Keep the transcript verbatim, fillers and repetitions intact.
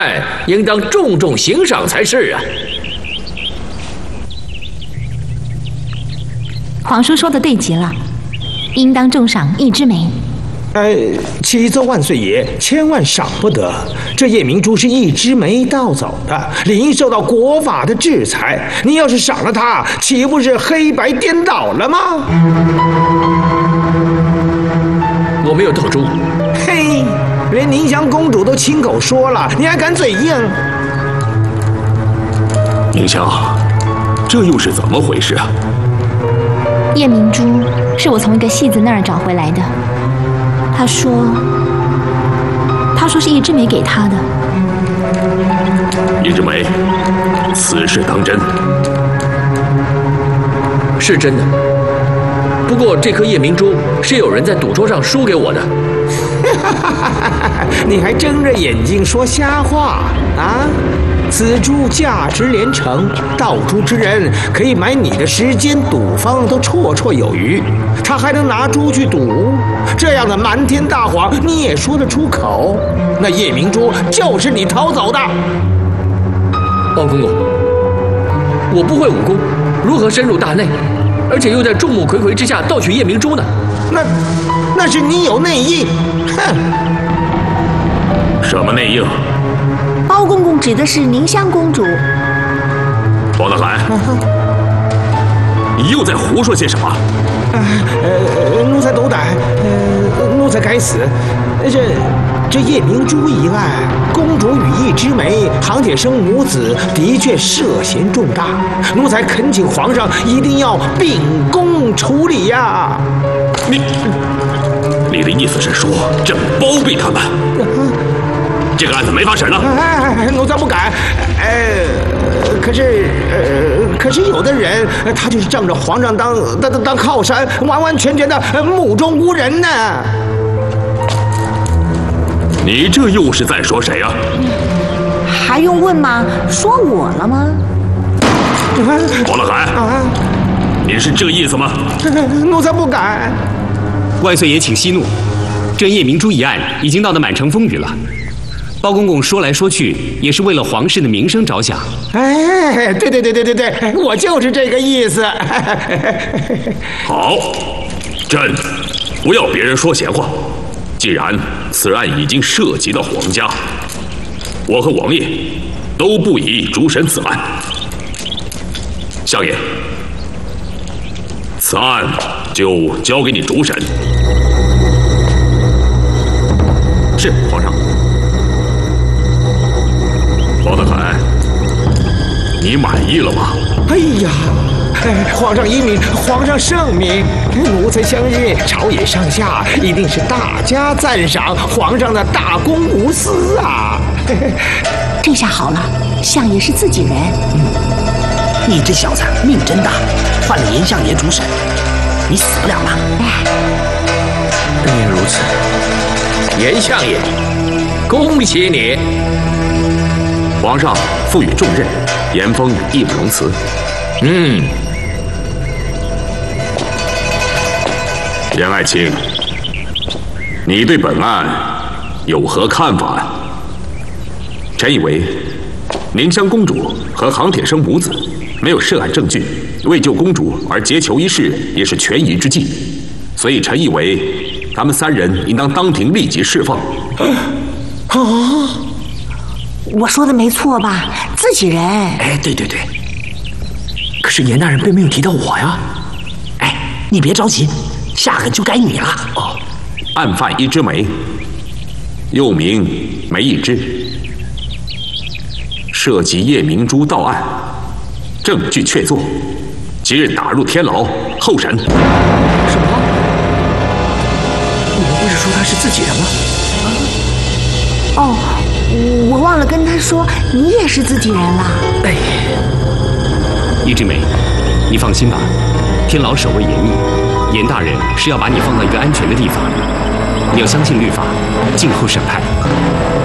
应当重重刑赏才是啊！ 皇叔说的对极了，应当重赏一枝梅。 哎，启奏万岁爷，千万赏不得！这夜明珠是一枝梅盗走的，理应受到国法的制裁。你要是赏了他，岂不是黑白颠倒了吗？ 我没有盗珠。 嘿，连宁香公主都亲口说了，你还敢嘴硬？ 宁香，这又是怎么回事啊？ 夜明珠是我从一个戏子那儿找回来的。他说，他说是一枝梅给他的。 一枝梅，此事当真？ 是真的。不过这颗夜明珠是有人在赌桌上输给我的。 你还睁着眼睛说瞎话啊！此珠价值连城，盗珠之人可以买你的时间、赌方都绰绰有余，他还能拿珠去赌？这样的瞒天大谎你也说得出口？那夜明珠就是你偷走的。 包公公，我不会武功，如何深入大内，而且又在众目睽睽之下盗取夜明珠呢？ 那那是你有内应，哼！ 什么内应？ 包公公指的是宁香公主。 包大海，你又在胡说些什么？ 呃，奴才斗胆，呃，奴才该死。这这夜明珠一案，公主与一枝梅、唐铁生母子的确涉嫌重大，奴才恳请皇上一定要秉公处理呀、啊！ 你你的意思是说朕包庇他们？这个案子没法审了。 哎，奴才不敢。呃，可是，呃，可是有的人，他就是仗着皇上当当当当靠山，完完全全的目中无人呢。 你这又是在说谁啊？ 还用问吗？说我了吗？ 包大海，啊，你是这意思吗？ 奴才不敢。 万岁爷请息怒，这夜明珠一案已经闹得满城风雨了。包公公说来说去，也是为了皇室的名声着想。 哎，对对对对对对，我就是这个意思。 好，朕不要别人说闲话。既然此案已经涉及到皇家，我和王爷都不宜主审此案。相爷，此案就交给你主审。是皇上。包大海，你满意了吗？ 哎呀，皇上英明，皇上圣明，奴才相信朝野上下一定是大加赞赏皇上的大公无私啊！ 这下好了，相爷是自己人。 嗯，你这小子命真大，换了严相爷主审，你死不了了。 原来如此，严相爷，恭喜你！ 皇上赋予重任，严峰义不容辞。 嗯， 严爱卿，你对本案有何看法？臣以为，宁香公主和杭铁生母子没有涉案证据，为救公主而结求一事也是权宜之计，所以臣以为，他们三人应当当庭立即释放。 哦，我说的没错吧？自己人。 哎，对对对。可是严大人并没有提到我呀。哎，你别着急，下个就该你了。 哦，案犯一枝梅，又名梅一枝，涉及夜明珠盗案，证据确凿，即日打入天牢候审。 什么？你们不是说他是自己人吗？ 哦，我忘了跟他说，你也是自己人了。 哎， 一枝梅，你放心吧，天牢守卫严密，严大人是要把你放到一个安全的地方，你要相信律法，静候审判。